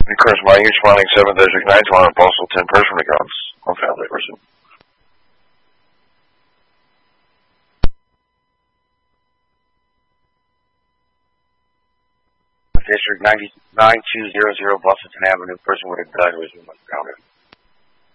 Request my responding 7 District 9 postal 10 person accounts on family person. District 99200 Boston Avenue, person with a gun was counted.